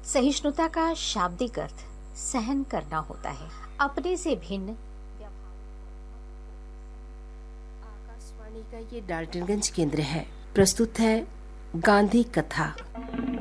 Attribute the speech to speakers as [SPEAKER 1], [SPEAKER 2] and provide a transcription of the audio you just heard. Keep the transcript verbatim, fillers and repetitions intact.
[SPEAKER 1] सहिष्णुता का शाब्दिक अर्थ सहन करना होता है। अपने से भिन्न।
[SPEAKER 2] आकाशवाणी का ये डाल्टनगंज केंद्र है। प्रस्तुत है गांधी कथा।